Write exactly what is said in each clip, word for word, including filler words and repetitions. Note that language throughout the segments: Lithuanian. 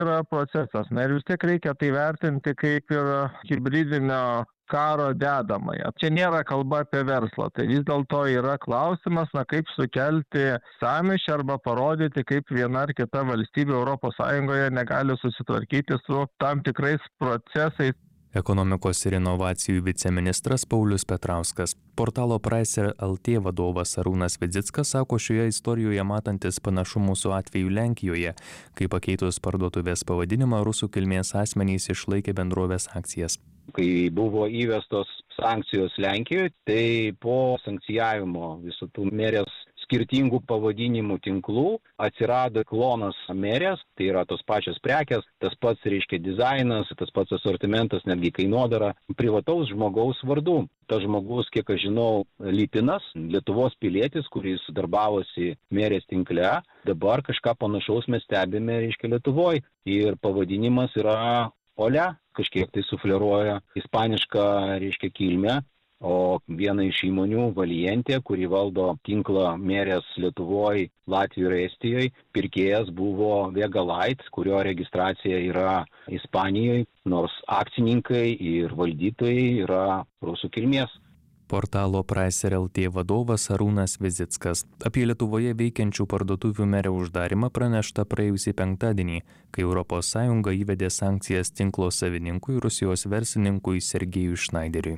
yra procesas. Na ir vis tiek reikia tai vertinti kaip ir hibridinio karo dedamąją. Čia nėra kalba apie verslą. Tai vis dėlto yra klausimas, na kaip sukelti sąmyšį arba parodyti, kaip viena ar kita valstybė Europos Sąjungoje negali susitvarkyti su tam tikrais procesais. Ekonomikos ir inovacijų viceministras Paulius Petrauskas. Portalo Pricer L T vadovas Arūnas Vidzickas sako šioje istorijoje matantis panašumų su atveju Lenkijoje, kai pakeitus parduotuvės pavadinimą rusų kilmės asmenys išlaikė bendrovės akcijas. Kai buvo įvestos sankcijos Lenkijoje, tai po sankcijavimo visų tų merės skirtingų pavadinimų tinklų atsirado klonas merės, tai yra tos pačios prekės, tas pats reiškia dizainas, tas pats asortimentas, netgi kainodara, privataus žmogaus vardu. Tas žmogus, kiek aš žinau, Lipinas, Lietuvos pilietis, kuris darbavosi merės tinkle, dabar kažką panašaus mes stebime, reiškia, Lietuvoje. Ir pavadinimas yra Ole, kažkiek tai sufleruoja ispanišką, reiškia, kilmę. O viena iš įmonių, Valientė, kuri valdo tinklą merės Lietuvoje, Latvijoje ir Estijoje, pirkėjas buvo Vega Light, kurio registracija yra Ispanijoje, nors akcininkai ir valdytojai yra rusų kilmės. Portalo Pricer L T vadovas Arūnas Vizickas. Apie Lietuvoje veikiančių parduotuvių merę uždarimą pranešta praėjusį penktadienį, kai Europos Sąjunga įvedė sankcijas tinklo savininkui Rusijos verslininkui Sergejui Šnaideriui.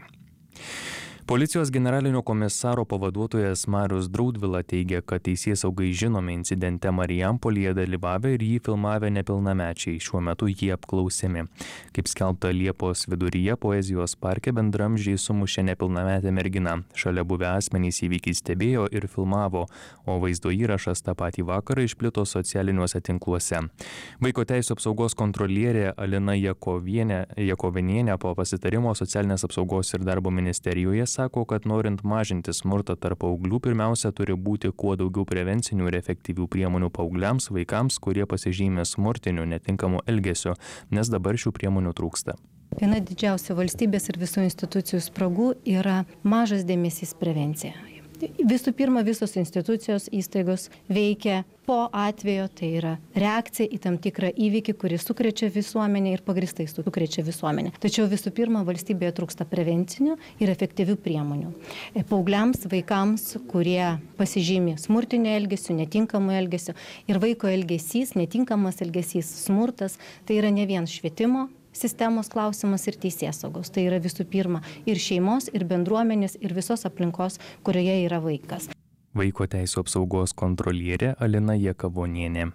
Policijos generalinio komisaro pavaduotojas Marius Draudvila teigia, kad teisėsaugai žinomi incidente Marijampolėje dalyvavę ir jį filmavę nepilnamečiai, šiuo metu jie apklausiami. Kaip skelbta Liepos viduryje Poezijos parke bendramžiai sumušė nepilnametę merginą. Šalia buvę asmenys įvykį stebėjo ir filmavo, o vaizdo įrašas tą patį vakarą išplito socialiniuose tinkluose. Vaiko teisių apsaugos kontrolierė Alina Jakovienė, Jakovinienė po pasitarimo socialinės apsaugos ir darbo ministerijoje sako, kad norint mažinti smurtą tarp paauglių, pirmiausia turi būti kuo daugiau prevencinių ir efektyvių priemonių paaugliams, vaikams, kurie pasižymė smurtiniu netinkamu elgesiu, nes dabar šių priemonių trūksta. Viena didžiausia valstybės ir visų institucijų spragų yra mažas dėmesys prevencija. Visų pirma, visos institucijos, įstaigos veikia po atvejo, tai yra reakcija į tam tikrą įvykį, kuris sukrečia visuomenę ir pagristai sukrečia visuomenę. Tačiau visų pirma, valstybėje trūksta prevencinių ir efektyvių priemonių. Paaugliams, vaikams, kurie pasižymi smurtinio elgesio, netinkamo elgesio ir vaiko elgesys, netinkamas elgesys, smurtas, tai yra ne vien švietimo sistemos klausimas ir teisėsaugos. Tai yra visų pirma ir šeimos, ir bendruomenės, ir visos aplinkos, kurioje yra vaikas. Vaiko teisių apsaugos kontrolierė Alina Jakavonienė.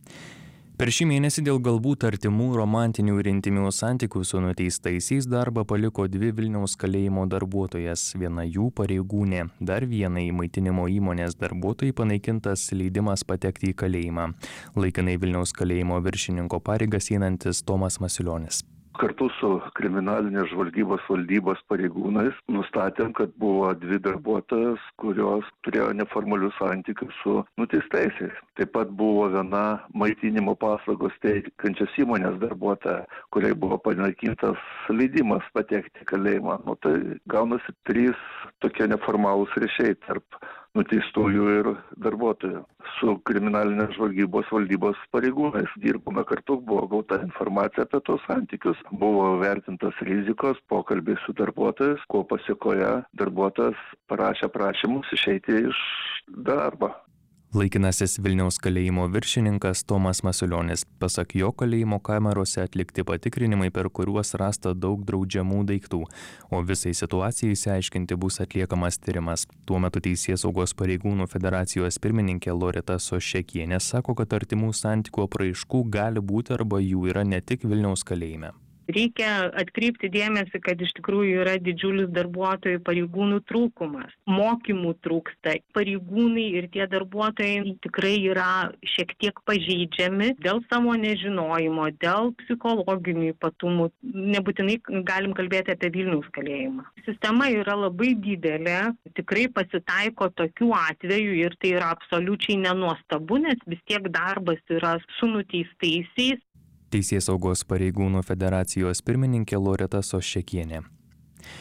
Per šį mėnesį dėl galbūt artimų romantinių ir intimių santykių su nuteistaisiais darbą paliko dvi Vilniaus kalėjimo darbuotojas, viena jų pareigūnė, dar vienai maitinimo įmonės darbuotojai panaikintas leidimas patekti į kalėjimą. Laikinai Vilniaus kalėjimo viršininko pareigas einantis Tomas Masilionis. Kartu su kriminalinės žvalgybos valdybos pareigūnais nustatėm, kad buvo dvi darbuotojas, kurios turėjo neformalius santykius su nuteistaisiais. Taip pat buvo viena maitinimo paslaugos teikiančios įmonės darbuotoja, kuriai buvo panaikintas leidimas patekti į kalėjimą. Nu, tai gaunasi trys tokie neformalūs ryšiai tarp nuteistųjų ir darbuotojų. Su kriminalinės žvalgybos valdybos pareigūnais dirbome kartu, buvo gauta informacija apie tos santykius, buvo vertintas rizikos, pokalbiai su darbuotojais, ko pasiekoje darbuotojas parašė prašymus išeiti iš darbo. Laikinasis Vilniaus kalėjimo viršininkas Tomas Masilionis. Pasak jo, kalėjimo kamerose atlikti patikrinimai, per kuriuos rasta daug draudžiamų daiktų, o visai situacijai išsiaiškinti bus atliekamas tyrimas. Tuo metu Teisėsaugos pareigūnų federacijos pirmininkė Loreta Soščekienė sako, kad artimų santykių apraiškų gali būti arba jų yra ne tik Vilniaus kalėjime. Reikia atkreipti dėmesį, kad iš tikrųjų yra didžiulis darbuotojų pareigūnų trūkumas. Mokymų trūksta. Pareigūnai ir tie darbuotojai tikrai yra šiek tiek pažeidžiami dėl savo nežinojimo, dėl psichologinių ypatumų. Nebūtinai galim kalbėti apie Vilniaus kalėjimą. Sistema yra labai didelė, tikrai pasitaiko tokių atvejų ir tai yra absoliučiai nenuostabu, nes vis tiek darbas yra su nuteistaisiais. Teisėsaugos pareigūnų federacijos pirmininkė Loreta Soščekienė.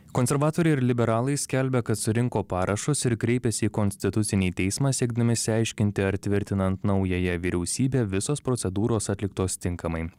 Konservatoriai ir liberalai skelbia, kad surinko parašus ir kreipėsi į Konstitucinį teismą, siekdami išsiaiškinti, ar tvirtinant naująją vyriausybę visos procedūros atliktos tinkamai.